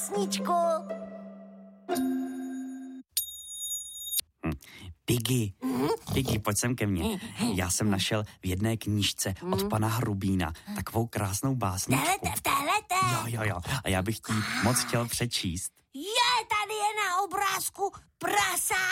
básničku. Piggy, pojď sem ke mně. Já jsem našel v jedné knížce od pana Hrubína takovou krásnou básničku. V téhleté? Jo. A já bych ti moc chtěl přečíst. Je, tady je na obrázku prasátko.